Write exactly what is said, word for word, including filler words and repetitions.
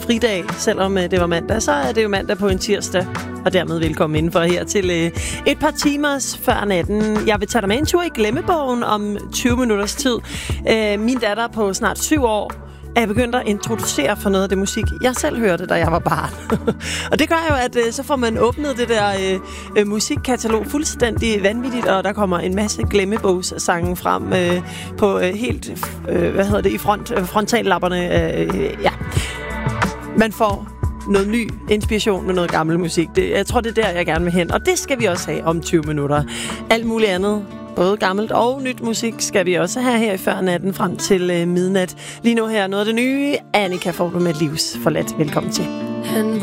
fridag, selvom det var mandag, så er det jo mandag på en tirsdag. Og dermed velkommen indenfor her til øh, et par timers før natten. Jeg vil tage dig med en tur i glemmebogen om tyve minutters tid. Øh, min datter på snart syv år er begyndt at introducere for noget af det musik, jeg selv hørte, da jeg var barn. Og det gør jo, at øh, så får man åbnet det der øh, øh, musikkatalog fuldstændig vanvittigt, og der kommer en masse glemmebogssange frem øh, på øh, helt, øh, hvad hedder det, i front, øh, frontallapperne. Øh, ja. Man får noget ny inspiration med noget gammel musik. Det, jeg tror, det er der, jeg gerne vil hen. Og det skal vi også have om tyve minutter. Alt muligt andet, både gammelt og nyt musik, skal vi også have her i før natten frem til øh, midnat. Lige nu her noget af det nye. Annika får du med livs forladt. Velkommen til. Han